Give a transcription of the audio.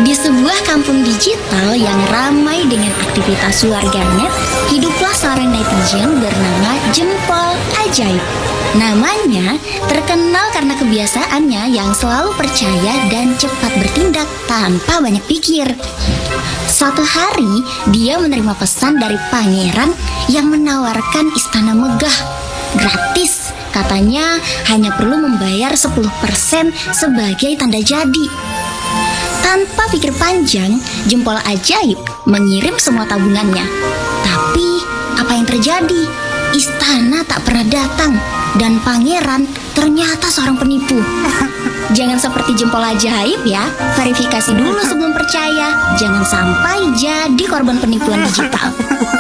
Di sebuah kampung digital yang ramai dengan aktivitas warganet, hiduplah seorang netizen bernama Jempol Ajaib. Namanya terkenal karena kebiasaannya yang selalu percaya dan cepat bertindak tanpa banyak pikir. Suatu hari, dia menerima pesan dari pangeran yang menawarkan istana megah gratis. Katanya hanya perlu membayar 10% sebagai tanda jadi. Tanpa pikir panjang, Jempol Ajaib mengirim semua tabungannya. Tapi apa yang terjadi? Istana tak pernah datang dan pangeran ternyata seorang penipu. Jangan seperti Jempol Ajaib ya, verifikasi dulu sebelum percaya. Jangan sampai jadi korban penipuan digital.